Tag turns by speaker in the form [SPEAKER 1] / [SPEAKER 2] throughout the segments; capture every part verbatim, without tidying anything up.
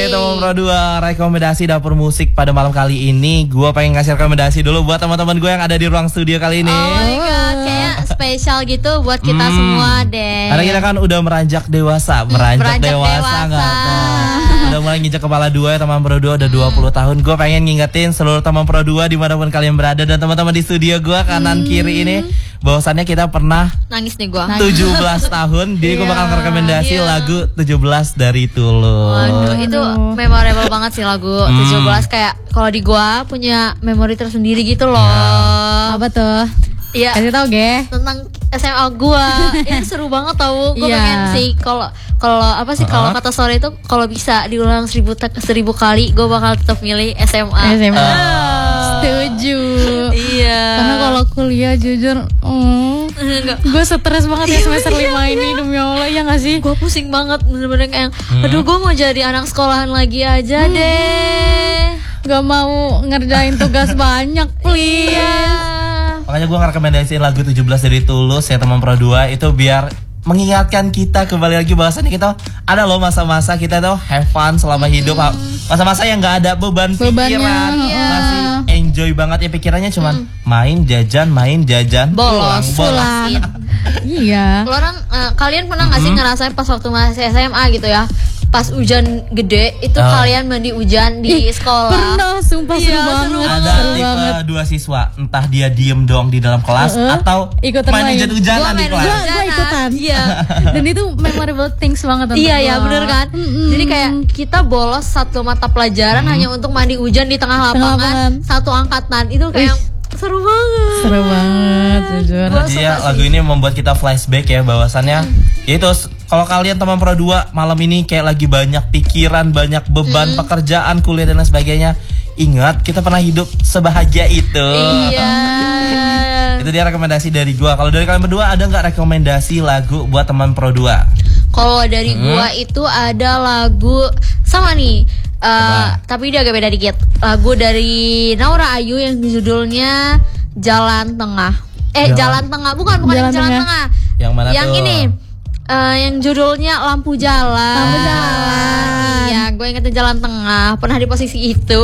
[SPEAKER 1] teman Pro dua, rekomendasi dapur musik pada malam kali ini. Gue pengen ngasih rekomendasi dulu buat teman-teman gue yang ada di ruang studio kali ini.
[SPEAKER 2] Oh my god, kayak spesial gitu buat kita hmm. semua deh.
[SPEAKER 1] Karena kita kan udah meranjak dewasa, meranjak, meranjak dewasa, dewasa. Gak kok. Udah mulai nginjak kepala dua ya teman Pro dua, udah hmm. dua puluh tahun. Gue pengen ngingetin seluruh teman Pro dua dimanapun kalian berada dan teman-teman di studio gue kanan hmm. kiri ini, bahwasannya kita pernah
[SPEAKER 2] nangis nih gue
[SPEAKER 1] tujuh belas tahun. Jadi gue bakal rekomendasi yeah. lagu tujuh belas dari Tulus.
[SPEAKER 2] Waduh, itu memorable banget sih lagu hmm. tujuh belas. Kayak kalau di gue punya memori tersendiri gitu loh.
[SPEAKER 3] Yeah. Apa tuh?
[SPEAKER 2] Iya.
[SPEAKER 3] Kasih tau ge.
[SPEAKER 2] Tentang S M A gue. Ini seru banget tau. Gue
[SPEAKER 3] yeah.
[SPEAKER 2] pengen sih kalau kalau apa sih uh-huh. kalau kata sore itu kalau bisa diulang seribu seribu kali, gue bakal tetap milih S M A.
[SPEAKER 3] S M A.
[SPEAKER 2] Uh.
[SPEAKER 3] Setuju.
[SPEAKER 2] Iya.
[SPEAKER 3] Karena kalau kuliah jujur, mm, gue stres banget ya semester lima ini demi Allah, ya nggak sih?
[SPEAKER 2] Gue pusing banget bener-bener kayak, aduh gue mau jadi anak sekolahan lagi aja hmm. deh.
[SPEAKER 3] Gak mau ngerjain tugas banyak, please.
[SPEAKER 2] Iya.
[SPEAKER 1] Makanya gue ngerekomendasiin lagu tujuh belas dari Tulus ya teman Pro dua, itu biar mengingatkan kita kembali lagi bahwasannya kita ada loh masa-masa kita tuh have fun selama hidup, hmm. masa-masa yang nggak ada beban
[SPEAKER 3] Bebannya,
[SPEAKER 1] pikiran,
[SPEAKER 3] iya.
[SPEAKER 1] masih enjoy banget ya pikirannya cuman hmm. main jajan main jajan
[SPEAKER 2] bolos
[SPEAKER 1] pulang.
[SPEAKER 3] Iya.
[SPEAKER 2] Orang uh, kalian pernah nggak sih hmm. ngerasain pas waktu masih S M A gitu ya? Pas hujan gede itu oh. kalian mandi hujan di Ih, sekolah.
[SPEAKER 3] Pernah, sumpah
[SPEAKER 2] iya,
[SPEAKER 3] seru banget.
[SPEAKER 1] Ada
[SPEAKER 3] seru
[SPEAKER 1] tipe
[SPEAKER 3] banget.
[SPEAKER 1] dua siswa, entah dia diem doang di dalam kelas uh-uh. atau
[SPEAKER 3] ikutan
[SPEAKER 1] main hujan-hujanan di kelas.
[SPEAKER 3] Gue gue ikutan.
[SPEAKER 2] Iya.
[SPEAKER 3] Dan itu memorable things banget untuk
[SPEAKER 2] Iya ya bener kan.
[SPEAKER 3] Mm-hmm.
[SPEAKER 2] Jadi kayak kita bolos satu mata pelajaran hmm. hanya untuk mandi hujan di tengah lapangan, tengah lapangan. Satu angkatan. Itu kayak Uish. Seru banget.
[SPEAKER 3] Seru banget jujur.
[SPEAKER 1] Jadi ya lagu ini membuat kita flashback ya bahwasannya hmm. itu kalau kalian teman Pro dua malam ini kayak lagi banyak pikiran, banyak beban hmm. pekerjaan, kuliah dan lain sebagainya, ingat kita pernah hidup sebahagia itu.
[SPEAKER 2] Iya.
[SPEAKER 1] Itu dia rekomendasi dari gua. Kalau dari kalian berdua ada nggak rekomendasi lagu buat teman Pro dua?
[SPEAKER 2] Kalau dari hmm. gua itu ada lagu sama nih. Uh, tapi dia agak beda dikit. Lagu dari Naura Ayu yang judulnya Jalan Tengah. Eh Jalan, Jalan Tengah bukan bukan Jalan, Jalan Tengah. Tengah.
[SPEAKER 1] Yang mana
[SPEAKER 2] yang
[SPEAKER 1] tuh?
[SPEAKER 2] Ini uh, yang judulnya Lampu Jalan.
[SPEAKER 3] Lampu Jalan.
[SPEAKER 2] Iya, gue ingetin Jalan Tengah. Pernah di posisi itu.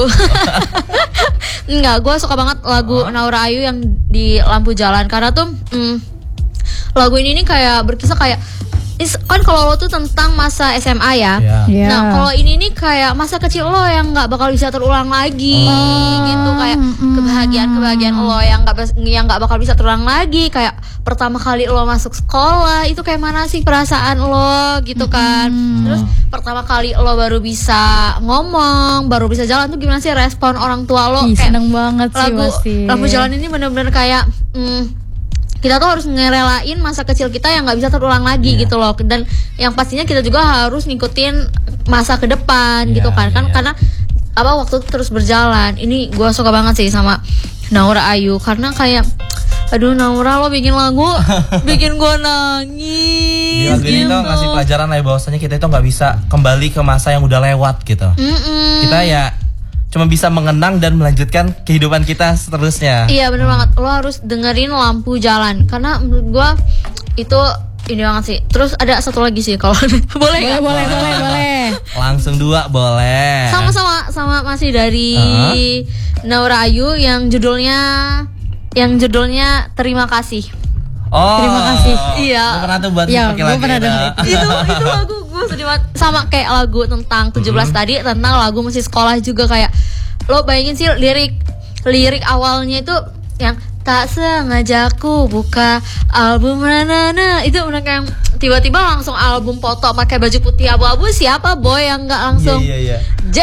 [SPEAKER 2] Enggak, gue suka banget lagu oh. Naura Ayu yang di Lampu Jalan karena tuh mm, lagu ini nih kayak berkisah kayak Is, kan kalau lo tuh tentang masa S M A ya,
[SPEAKER 1] yeah.
[SPEAKER 3] Yeah.
[SPEAKER 2] Nah kalau ini nih kayak masa kecil lo yang nggak bakal bisa terulang lagi, oh. gitu kayak kebahagiaan-kebahagiaan lo yang nggak yang nggak bakal bisa terulang lagi, kayak pertama kali lo masuk sekolah itu kayak mana sih perasaan lo gitu kan, mm. terus pertama kali lo baru bisa ngomong, baru bisa jalan tuh gimana sih respon orang tua lo?
[SPEAKER 3] Ih, kayak seneng banget sih
[SPEAKER 2] lagu,
[SPEAKER 3] pasti.
[SPEAKER 2] Lampu Jalan ini bener-bener kayak mm, kita tuh harus ngerelain masa kecil kita yang nggak bisa terulang lagi yeah. gitu loh, dan yang pastinya kita juga harus ngikutin masa ke depan yeah, gitu kan kan yeah. Karena apa waktu itu terus berjalan. Ini gue suka banget sih sama Naura Ayu karena kayak aduh Naura lo bikin lagu bikin gue nangis.
[SPEAKER 1] Di lagu ini tuh ngasih pelajaran lah bahwasanya kita itu nggak bisa kembali ke masa yang udah lewat gitu. Mm-mm. Kita ya cuma bisa mengenang dan melanjutkan kehidupan kita seterusnya.
[SPEAKER 2] Iya bener hmm. banget. Lo harus dengerin Lampu Jalan karena menurut gue itu ini banget sih. Terus ada satu lagi sih kalau boleh
[SPEAKER 3] boleh, boleh boleh boleh boleh.
[SPEAKER 1] Langsung dua boleh.
[SPEAKER 2] Sama-sama sama masih dari uh-huh. Naura Ayu yang judulnya yang judulnya Terima Kasih.
[SPEAKER 1] Oh,
[SPEAKER 3] terima kasih.
[SPEAKER 2] Iya.
[SPEAKER 1] Gue pernah tuh buat
[SPEAKER 3] ya,
[SPEAKER 1] pakai lagu
[SPEAKER 3] itu.
[SPEAKER 2] itu itu lagu gue sedih banget. Sama kayak lagu tentang tujuh belas mm-hmm. tadi, tentang lagu masih sekolah juga kayak lo bayangin sih lirik lirik awalnya itu yang tak sengaja aku buka album nana itu udah kayak tiba-tiba langsung album foto pakai baju putih abu-abu, siapa boy yang nggak langsung
[SPEAKER 1] yeah, yeah, yeah.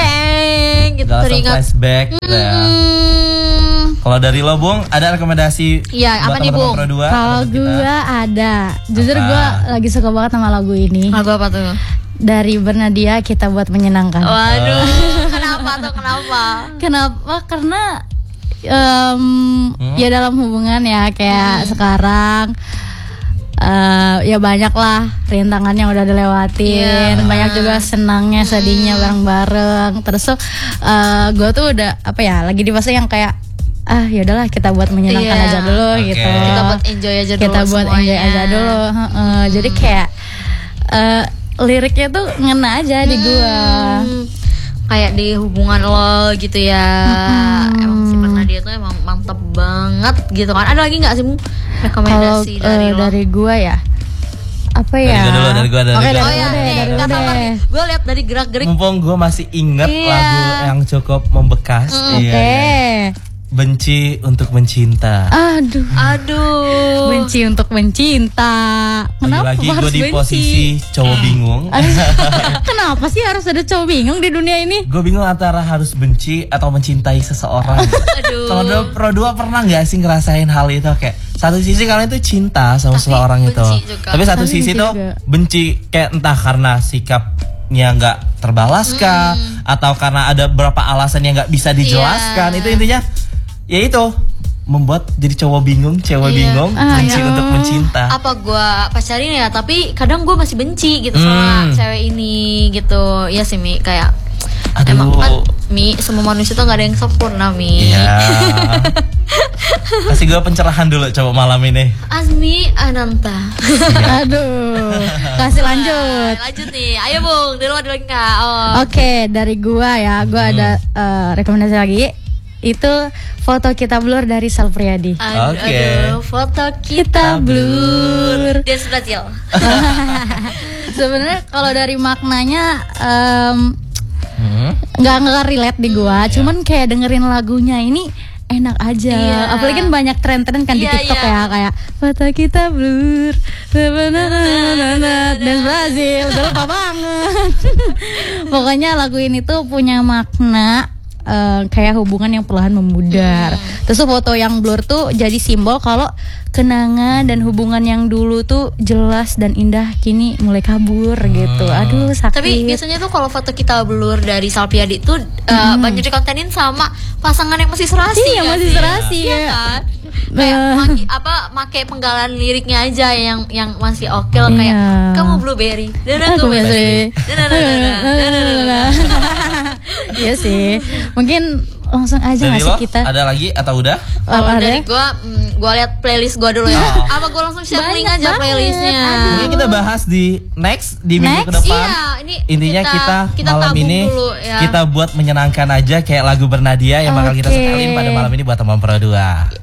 [SPEAKER 2] jeng gitu
[SPEAKER 1] gak
[SPEAKER 2] teringat
[SPEAKER 1] flashback
[SPEAKER 2] mm-hmm.
[SPEAKER 1] gitu ya. Kalau dari lo Bung ada rekomendasi?
[SPEAKER 2] Iya apa nih Bung?
[SPEAKER 3] Kalau gue ada, jujur gue lagi suka banget sama lagu ini.
[SPEAKER 2] Lagu apa tuh?
[SPEAKER 3] Dari Bernadia, Kita Buat Menyenangkan.
[SPEAKER 2] Waduh, kenapa tuh kenapa?
[SPEAKER 3] Kenapa? Karena um, hmm? ya dalam hubungan ya kayak hmm. sekarang uh, ya banyak lah rintangan yang udah dilewatin, yeah. banyak juga senangnya, sedihnya bareng-bareng. Terus tuh uh, gue tuh udah apa ya lagi di fase yang kayak ah ya udahlah kita buat menyenangkan yeah. aja dulu okay. gitu.
[SPEAKER 2] Kita buat enjoy aja dulu.
[SPEAKER 3] Kita buat
[SPEAKER 2] semuanya.
[SPEAKER 3] enjoy aja dulu. Uh, uh, jadi kayak uh, liriknya tuh ngena aja di gua.
[SPEAKER 2] Hmm. kayak di hubungan lo gitu ya.
[SPEAKER 3] Hmm.
[SPEAKER 2] Emang sifat Nadia tuh emang mantep banget gitu kan. Ada lagi nggak sih Mu rekomendasi
[SPEAKER 3] Kalau
[SPEAKER 2] dari
[SPEAKER 3] uh,
[SPEAKER 2] lo?
[SPEAKER 3] dari gua ya. Apa
[SPEAKER 1] Dari
[SPEAKER 3] ya?
[SPEAKER 1] gua dulu, dari gua, dari
[SPEAKER 3] Oke,
[SPEAKER 1] gua.
[SPEAKER 3] dari
[SPEAKER 2] Oh
[SPEAKER 3] gua
[SPEAKER 2] ya,
[SPEAKER 3] deh,
[SPEAKER 2] nih,
[SPEAKER 3] dari gua
[SPEAKER 2] nggak sabar
[SPEAKER 3] deh.
[SPEAKER 2] nih. Gue lihat dari gerak-gerik.
[SPEAKER 1] Mumpung gue masih inget
[SPEAKER 2] Iya.
[SPEAKER 1] lagu yang cukup membekas.
[SPEAKER 2] Mm.
[SPEAKER 1] Iya,
[SPEAKER 3] Oke.
[SPEAKER 1] iya. Benci untuk mencinta.
[SPEAKER 3] Aduh.
[SPEAKER 2] Aduh.
[SPEAKER 3] Benci untuk mencinta. Kenapa
[SPEAKER 1] Lagi-lagi gue
[SPEAKER 3] harus
[SPEAKER 1] di
[SPEAKER 3] benci?
[SPEAKER 1] posisi cowok bingung.
[SPEAKER 3] Aduh, kenapa sih harus ada cowok bingung di dunia ini?
[SPEAKER 1] Gue bingung antara harus benci atau mencintai seseorang.
[SPEAKER 2] Aduh.
[SPEAKER 1] Kalau Pro- Pro dua pernah nggak sih ngerasain hal itu kayak satu sisi kalian itu cinta sama
[SPEAKER 2] Tapi
[SPEAKER 1] seseorang itu,
[SPEAKER 2] benci juga.
[SPEAKER 1] tapi satu
[SPEAKER 3] Tapi
[SPEAKER 1] sisi
[SPEAKER 3] benci
[SPEAKER 1] tuh
[SPEAKER 3] juga.
[SPEAKER 1] benci kayak entah karena sikapnya nggak terbalas kah, atau karena ada beberapa alasan yang nggak bisa dijelaskan.
[SPEAKER 2] Iya.
[SPEAKER 1] Itu intinya, ya itu membuat jadi cowok bingung, cewek
[SPEAKER 2] Iya.
[SPEAKER 1] bingung,
[SPEAKER 3] Ah,
[SPEAKER 1] benci
[SPEAKER 3] ya.
[SPEAKER 1] untuk mencinta.
[SPEAKER 2] Apa gue pacarin ya, tapi kadang gue masih benci gitu sama
[SPEAKER 1] Hmm.
[SPEAKER 2] cewek ini gitu. Ya sih Mi, kayak
[SPEAKER 1] Aduh.
[SPEAKER 2] emang kan Mi, semua manusia tuh gak ada yang sempurna Mi.
[SPEAKER 1] Iya. Kasih gue pencerahan dulu coba malam ini.
[SPEAKER 2] Azmi Ananta.
[SPEAKER 3] Aduh, kasih lanjut.
[SPEAKER 2] Nah, lanjut nih, ayo Bung, di luar dulu enggak? Oh.
[SPEAKER 3] Oke, dari gua ya, gua ada eh, rekomendasi lagi. Itu foto kita blur dari Sal Priadi.
[SPEAKER 2] Aduh,
[SPEAKER 1] Oke.
[SPEAKER 2] aduh, foto kita blur. Dia Brazil.
[SPEAKER 3] Sebenarnya kalau dari maknanya em,
[SPEAKER 1] Hmm.
[SPEAKER 3] nggak nggak relate di gua, cuman kayak dengerin lagunya ini enak aja.
[SPEAKER 2] Iya.
[SPEAKER 3] Apalagi kan banyak tren-tren kan di
[SPEAKER 2] Iya,
[SPEAKER 3] TikTok
[SPEAKER 2] iya.
[SPEAKER 3] ya, kayak foto kita blur dan Brazil, udah lupa banget. Pokoknya lagu ini tuh punya makna eh, kayak hubungan yang perlahan memudar. Terus tuh foto yang blur tuh jadi simbol kalau kenangan dan hubungan yang dulu tuh jelas dan indah kini mulai kabur gitu. Aduh, sakit.
[SPEAKER 2] Tapi biasanya tuh kalau foto kita blur dari Salpiadi tuh uh, banyak dikontenin sama pasangan yang masih serasi.
[SPEAKER 3] Iya,
[SPEAKER 2] nggak
[SPEAKER 3] masih
[SPEAKER 2] sih?
[SPEAKER 3] serasi,
[SPEAKER 2] Iya
[SPEAKER 3] ya.
[SPEAKER 2] kan? Kayak
[SPEAKER 3] Nah.
[SPEAKER 2] maki- apa make penggalan liriknya aja yang yang masih oke lah, kayak
[SPEAKER 3] Iya.
[SPEAKER 2] kamu blueberry. Dan
[SPEAKER 3] Aku biasa.
[SPEAKER 2] Dan
[SPEAKER 3] Iya sih. Mungkin langsung aja
[SPEAKER 1] Dari
[SPEAKER 3] nggak
[SPEAKER 1] lo
[SPEAKER 3] sih kita?
[SPEAKER 1] ada lagi atau udah?
[SPEAKER 2] Kalau
[SPEAKER 3] Apa
[SPEAKER 2] dari
[SPEAKER 3] ada?
[SPEAKER 2] gua, mm, gua lihat playlist gua dulu ya.
[SPEAKER 1] Oh.
[SPEAKER 2] Apa gua langsung share link
[SPEAKER 3] Banyak
[SPEAKER 2] aja
[SPEAKER 3] banget.
[SPEAKER 2] playlistnya?
[SPEAKER 3] Aduh.
[SPEAKER 1] Mungkin kita bahas di next di minggu
[SPEAKER 3] Next?
[SPEAKER 1] ke depan.
[SPEAKER 2] Iya, ini
[SPEAKER 1] Intinya
[SPEAKER 2] kita-
[SPEAKER 1] kita,
[SPEAKER 2] kita
[SPEAKER 1] malam
[SPEAKER 2] tabung
[SPEAKER 1] ini
[SPEAKER 2] dulu ya.
[SPEAKER 1] kita buat menyenangkan aja kayak lagu Bernadia yang bakal kita
[SPEAKER 3] Oke.
[SPEAKER 1] setelin pada malam ini buat teman Pro dua.